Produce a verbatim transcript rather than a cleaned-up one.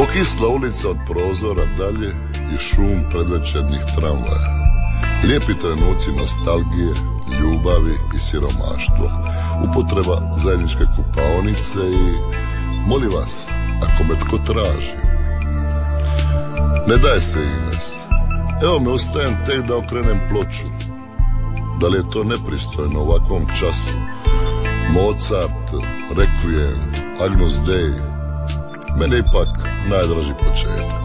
Okisla ulica od prozora dalje i šum predvečernjih tramvaja. Lijepi trenuci nostalgije, ljubavi i siromaštva. Upotreba zajedničke kupaonice i molim vas, ako me tko traži. Ne daje se Ines. Evo me ustajem tek da okrenem ploču. Da li je to nepristojno u ovakvom času? Mozart, Requiem, Agnus Dei. Meni je ipak najdraži početak.